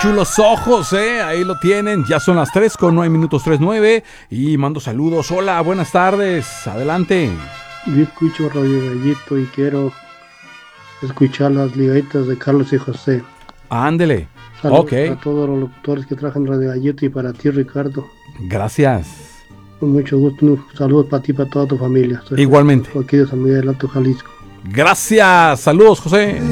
chulos ojos, ahí lo tienen. Ya son las 3:09 y mando saludos. Hola, buenas tardes. Adelante. Yo escucho Radio Gallito y quiero escuchar las ligaditas de Carlos y José. Ándele. Saludos Ok. a todos los locutores que trabajan en Radio Gallito y para ti, Ricardo. Gracias. Con mucho gusto. Saludos para ti y para toda tu familia. Igualmente. Aquí de San Miguel Alto, Jalisco. Gracias. Saludos, José.